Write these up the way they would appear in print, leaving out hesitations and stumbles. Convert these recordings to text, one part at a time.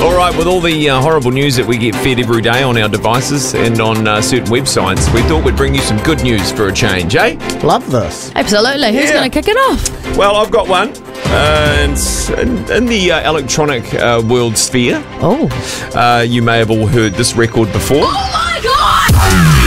All right, with all the horrible news that we get fed every day on our devices and on certain websites, we thought we'd bring you some good news for a change, eh? Love this. Absolutely. Who's Yeah. going to kick it off? Well, I've got one. In the electronic world sphere, you may have all heard this record before. Oh my God!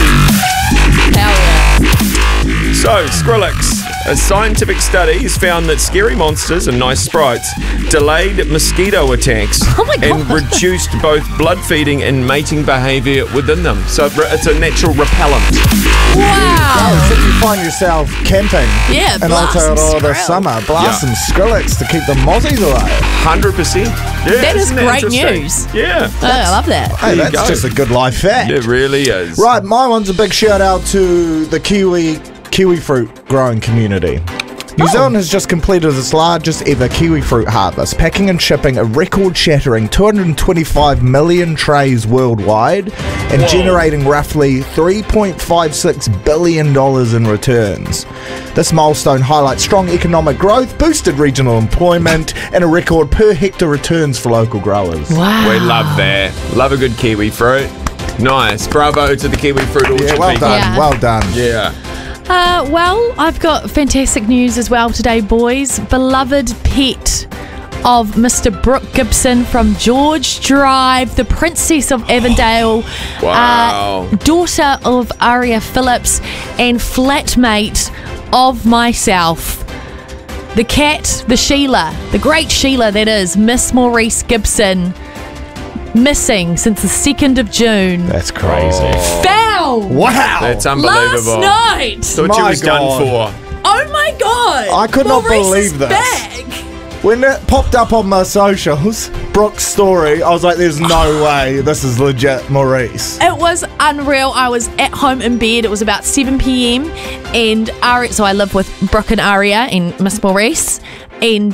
Hell yeah. So, Skrillex, a scientific study has found that scary monsters and nice sprites delayed mosquito attacks and reduced both blood feeding and mating behaviour within them. So it's a natural repellent. Wow. So if you find yourself camping Yeah, in blast some Aotearoa this Skrill. summer, blast some Skrillex to keep the mozzies away. 100%. Yeah, That is isn't great interesting? news. Yeah. Oh, I love that. Hey, you that's go. just a good life fact. It really is. Right, my one's a big shout out to the kiwi fruit growing community. New Zealand has just completed its largest ever kiwi fruit harvest, packing and shipping a record-shattering 225 million trays worldwide and generating roughly $3.56 billion in returns. This milestone highlights strong economic growth, boosted regional employment, and a record per hectare returns for local growers. Wow. We love that. Love a good kiwi fruit. Nice. Bravo to the kiwi fruit orchard Yeah, well people. done, Yeah. well done. Yeah. Well, I've got fantastic news as well today, boys. Beloved pet of Mr. Brooke Gibson from George Drive, the Princess of Avondale, Wow. daughter of Aria Phillips, and flatmate of myself. The cat, the Sheila, the great Sheila that is, Miss Maurice Gibson, missing since the 2nd of June. That's crazy. Found Wow! That's last unbelievable. night. Thought you My was God. done for. Oh my God! I could not Maurice believe is this. Back. When it popped up on my socials, Brooke's story, I was like, there's no way this is legit Maurice. It was unreal. I was at home in bed. It was about 7 p.m. and so I live with Brooke and Aria and Miss Maurice. And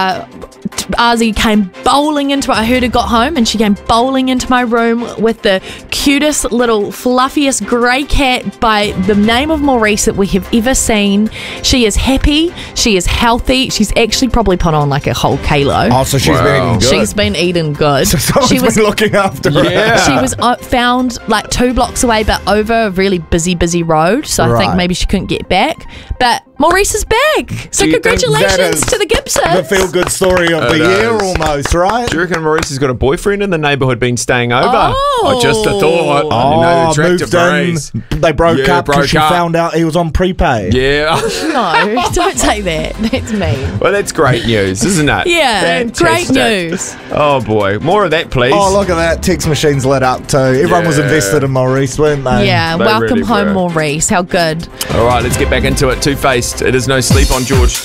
Ozzy came bowling into I heard her got home and she came bowling into my room with the cutest little fluffiest grey cat by the name of Maurice that we have ever seen. She is happy. She is healthy. She's actually probably put on like a whole kilo. Oh, so she's Wow. been eating good. She's been eating good. So someone's been looking after her. Yeah. She was found like 2 blocks away, but over a really busy road. So I think Right. maybe she couldn't get back. But Maurice is back. So Do you think that congratulations is to the Gibsons. The feel-good story of the It year is. almost, right? Do you reckon Maurice has got a boyfriend in the neighbourhood been staying over? Oh. I just a thought. You know, attractive moved in. Maurice. They broke Yeah, up because broke she up. found out he was on prepay. Yeah. No, don't say that. That's mean. Well, that's great news, isn't it? Yeah, Fantastic. great news. Oh, boy. More of that, please. Oh, look at that. Text machine's lit up too. Everyone was Yeah. invested in Maurice, weren't they? Yeah, They welcome really home, were. Maurice. How good. All right, let's get back into it. Two-Faced. It is no sleep on George.